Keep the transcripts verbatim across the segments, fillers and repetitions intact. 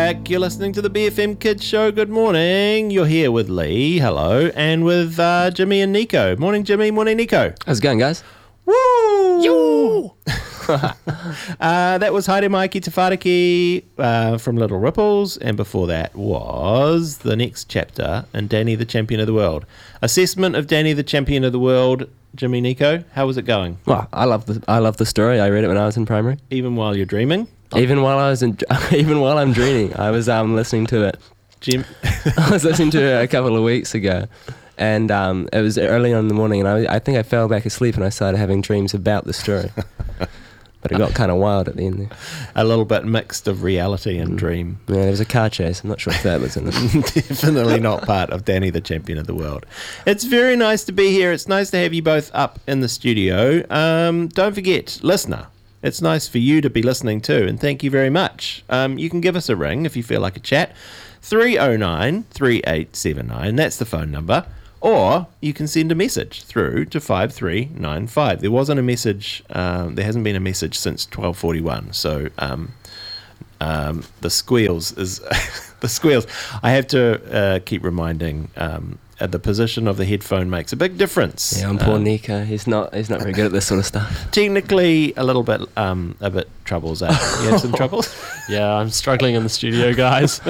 back. You're listening to the B F M Kids Show. Good morning. You're here with Lee, hello, and with uh, Jimmy and Nico. Morning, Jimmy. Morning, Nico. How's it going, guys? Woo! Yo! uh, that was Haere Maiki Te Whāriki uh, from Little Ripples, and before that was the next chapter in Danny the Champion of the World. Assessment of Danny the Champion of the World. Jimmy, Nico, how was it going? Well, I love the I love the story. I read it when I was in primary. Even while you're dreaming? Even while I was in, even while I'm dreaming, I was um listening to it. Jim, I was listening to it a couple of weeks ago, and um it was early on in the morning, and I I think I fell back asleep and I started having dreams about the story. But it got kind of wild at the end there. A little bit mixed of reality and Mm. dream. Yeah, there was a car chase. I'm not sure if that was in it. Definitely not part of Danny the Champion of the World. It's very nice to be here. It's nice to have you both up in the studio. Um, don't forget, listener, it's nice for you to be listening too, and thank you very much. Um, you can give us a ring if you feel like a chat. three oh nine, three eight seven nine, that's the phone number. Or you can send a message through to five three nine five. There wasn't a message, um, there hasn't been a message since twelve forty-one, so um, um, the squeals is the squeals. I have to uh, keep reminding um, uh, the position of the headphone makes a big difference. Yeah, and poor Um, Nico. He's not he's not very good at this sort of stuff. Technically, a little bit, um, a bit troubles. Eh? You have some troubles. Yeah, I'm struggling in the studio, guys.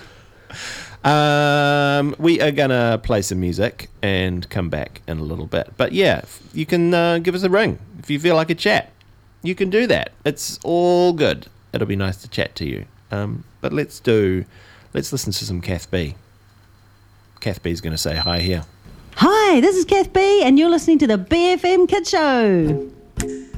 Um, we are going to play some music and come back in a little bit. But yeah, you can uh, give us a ring if you feel like a chat. You can do that. It's all good. It'll be nice to chat to you. Um, but let's do, let's listen to some Kath B. Kath B's going to say hi here. Hi, this is Kath B, and you're listening to the B F M Kids Show.